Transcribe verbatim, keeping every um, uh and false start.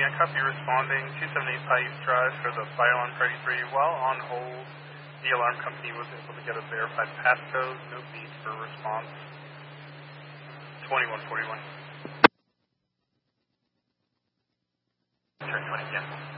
India, copy responding two seventy-eight Pi East Drive for the fire alarm thirty-three. While on hold, the alarm company was able to get a verified passcode. No need for response. twenty-one forty-one. Turn twenty, yeah.